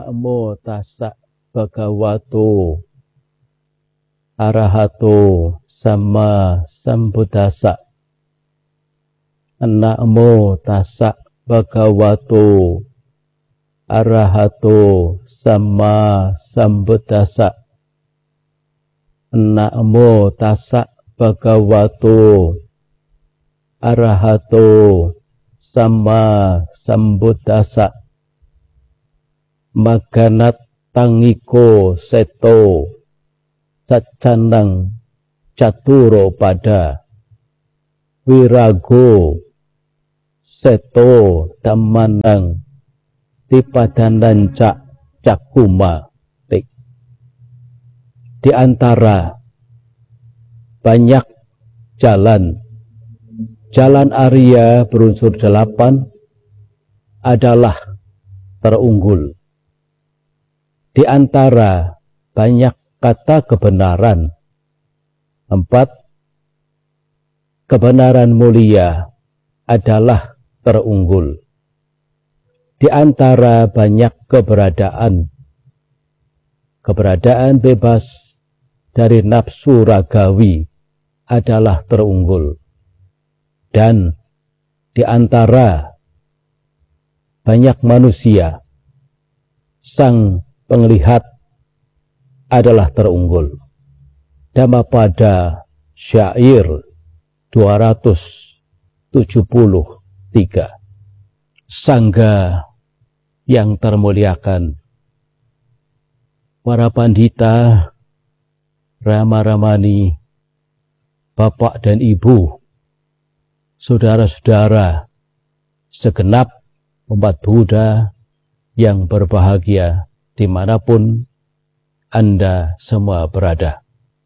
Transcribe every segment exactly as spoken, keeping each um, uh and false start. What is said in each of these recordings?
Namo tassa bhagavato arahato sama sambuddhassa. Namo tassa bhagavato arahato sama sambuddhassa. Namo tassa bhagavato arahato sama sambuddhassa. Maganat tangiko seto sacanang caturo pada wirago seto damanang tipadanan cak cakuma. Di antara banyak jalan, jalan Arya berunsur delapan adalah terunggul. Di antara banyak kata kebenaran, empat kebenaran mulia adalah terunggul. Di antara banyak keberadaan, keberadaan bebas dari nafsu ragawi adalah terunggul. Dan di antara banyak manusia, sang penglihat adalah terunggul. Dhammapada syair dua ratus tujuh puluh tiga. Sangga yang termuliakan, para pandita, Rama-Ramani, Bapak dan Ibu, saudara-saudara, segenap umat Buddha yang berbahagia dimanapun Anda semua berada.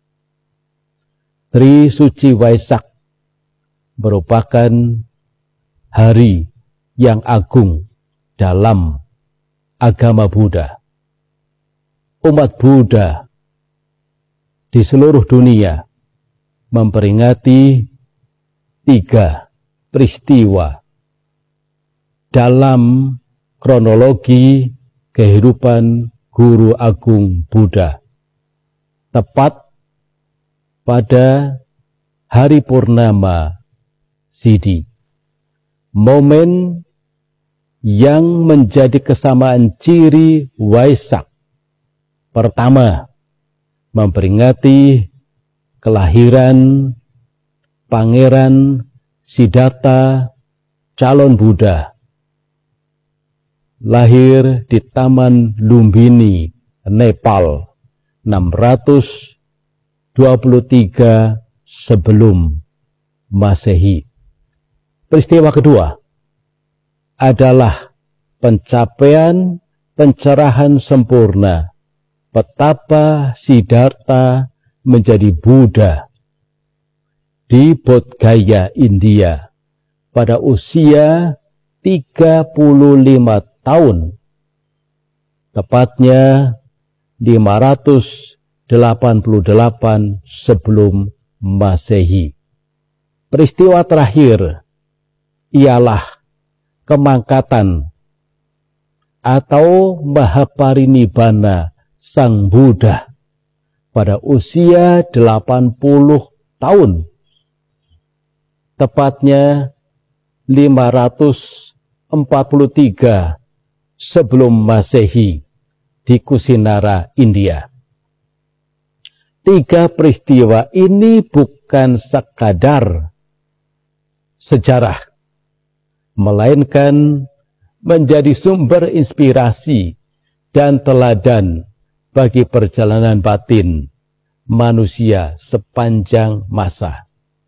Tri Suci Waisak merupakan hari yang agung dalam agama Buddha. Umat Buddha di seluruh dunia memperingati tiga peristiwa dalam kronologi kehidupan Guru Agung Buddha, tepat pada hari purnama Sidi, momen yang menjadi kesamaan ciri Waisak. Pertama, memperingati kelahiran Pangeran Siddhartha, calon Buddha, lahir di Taman Lumbini, Nepal, enam ratus dua puluh tiga sebelum Masehi. Peristiwa kedua adalah pencapaian pencerahan sempurna, betapa Siddhartha menjadi Buddha di Bodh Gaya, India, pada usia tiga puluh lima tahun, tepatnya lima ratus delapan puluh delapan sebelum Masehi. Peristiwa terakhir ialah kemangkatan atau Mahaparinibbana Sang Buddha pada usia delapan puluh tahun, tepatnya lima ratus empat puluh tiga sebelum Masehi di Kusinara, India. Tiga peristiwa ini bukan sekadar sejarah, melainkan menjadi sumber inspirasi dan teladan bagi perjalanan batin manusia sepanjang masa.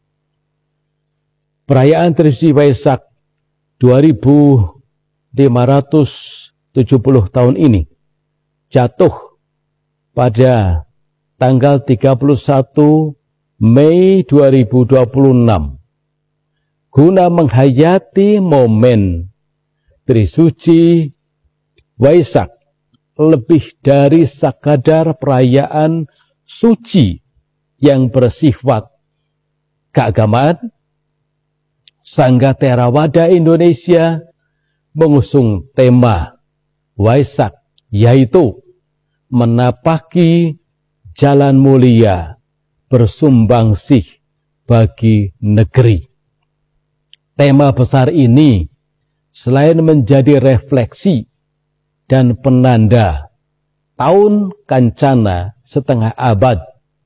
Perayaan Tri Suci Waisak dua ribu lima ratus tujuh puluh tahun ini jatuh pada tanggal tiga puluh satu Mei dua ribu dua puluh enam guna menghayati momen Tri Suci Waisak lebih dari sekadar perayaan suci yang bersifat keagamaan. Sangga Theravada Indonesia mengusung tema Waisak yaitu menapaki jalan mulia bersumbangsih bagi negeri. Tema besar ini selain menjadi refleksi dan penanda tahun Kancana setengah abad,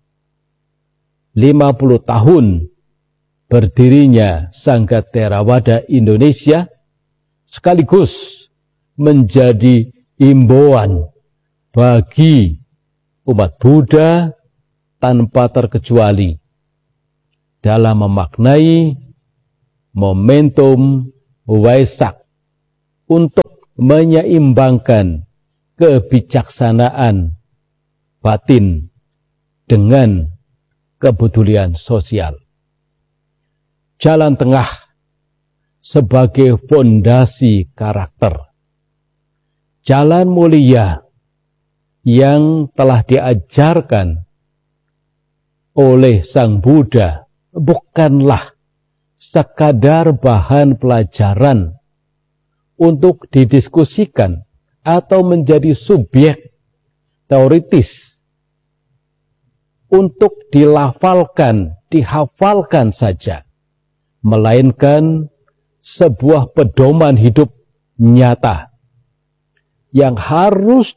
lima puluh tahun berdirinya Sangga Theravada Indonesia, sekaligus menjadi imbauan bagi umat Buddha tanpa terkecuali dalam memaknai momentum Waisak untuk menyeimbangkan kebijaksanaan batin dengan kepedulian sosial. Jalan tengah sebagai fondasi karakter. Jalan mulia yang telah diajarkan oleh Sang Buddha bukanlah sekadar bahan pelajaran untuk didiskusikan atau menjadi subjek teoritis untuk dilafalkan, dihafalkan saja, melainkan sebuah pedoman hidup nyata yang harus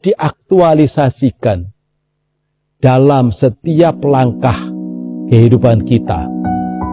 diaktualisasikan dalam setiap langkah kehidupan kita.